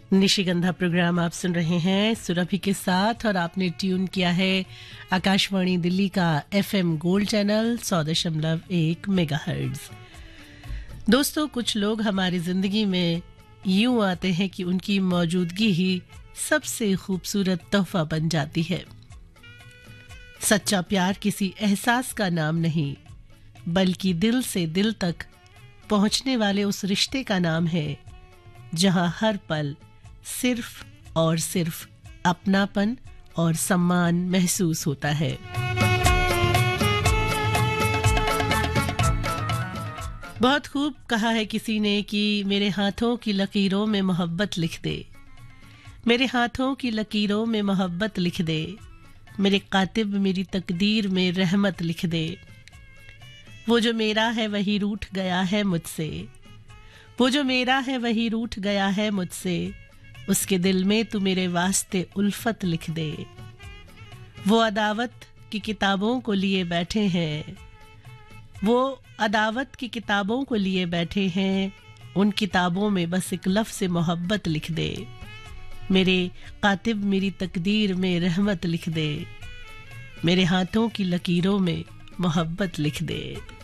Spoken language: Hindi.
निशिगंधा प्रोग्राम आप सुन रहे हैं सुरभि के साथ और आपने ट्यून किया है आकाशवाणी दिल्ली का एफएम गोल्ड चैनल 100.1 मेगाहर्ट्ज। दोस्तों, कुछ लोग हमारी जिंदगी में यूं आते हैं कि उनकी मौजूदगी ही सबसे खूबसूरत तोहफा बन जाती है। सच्चा प्यार किसी एहसास का नाम नहीं, बल्कि दिल से दिल तक पहुंचने वाले उस रिश्ते का नाम है जहां हर पल सिर्फ और सिर्फ अपनापन और सम्मान महसूस होता है। बहुत खूब कहा है किसी ने कि मेरे हाथों की लकीरों में मोहब्बत लिख दे, मेरे हाथों की लकीरों में मोहब्बत लिख दे, मेरे कातिब मेरी तकदीर में रहमत लिख दे। वो जो मेरा है वही रूठ गया है मुझसे, वो जो मेरा है वही रूठ गया है मुझसे, उसके दिल में तू मेरे वास्ते उल्फत लिख दे। वो अदावत की किताबों को लिए बैठे हैं, वो अदावत की किताबों को लिए बैठे हैं, उन किताबों में बस एक लफ्ज़ मोहब्बत लिख दे। मेरे कातिब मेरी तकदीर में रहमत लिख दे, मेरे हाथों की लकीरों में मोहब्बत लिख दे।